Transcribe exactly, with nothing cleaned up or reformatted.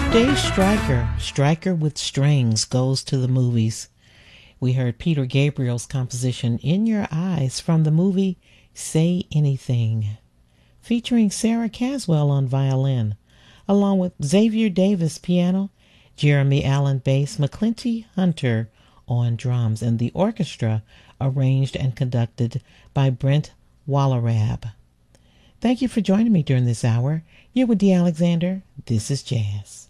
Dave Stryker, Stryker with Strings, goes to the movies. We heard Peter Gabriel's composition In Your Eyes from the movie Say Anything, featuring Sarah Caswell on violin, along with Xavier Davis piano, Jeremy Allen bass, McClinty Hunter on drums, and the orchestra arranged and conducted by Brent Wallerab. Thank you for joining me during this hour. You're with Dee Alexander. This is Jazz.